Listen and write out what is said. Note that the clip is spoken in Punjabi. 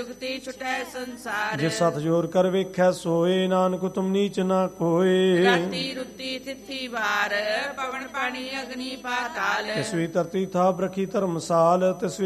ਜੁਗਤੀ ਛੁਟੈ ਸੰਸਾਰ। ਜਿਸ ਸਤ ਜੋਰ ਕਰ ਵੇਖੈ ਸੋਏ, ਨਾਨਕ ਤੁਮ ਨੀਚ ਨਾ ਕੋਏ। ਰਾਤੀ ਰੁੱਤੀ ਤਿਥੀ ਵਾਰ, ਪਵਨ ਪਾਣੀ ਅਗਨੀ ਪਾਤਾਲ। ਤਿਸਵੀ ਧਰਤੀ ਥਾਪ ਰਖੀ ਧਰਮਸਾਲ, ਤਿਸ